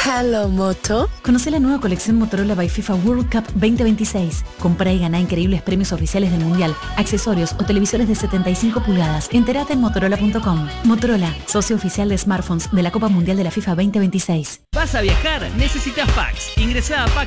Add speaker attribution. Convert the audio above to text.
Speaker 1: Hello, Moto.
Speaker 2: Conoce la nueva colección Motorola by FIFA World Cup 2026. Compra y gana increíbles premios oficiales del Mundial, accesorios o televisores de 75 pulgadas. Entérate en motorola.com. Motorola, socio oficial de smartphones de la Copa Mundial de la FIFA 2026.
Speaker 3: ¿Vas a viajar? Necesitas packs. Ingresá a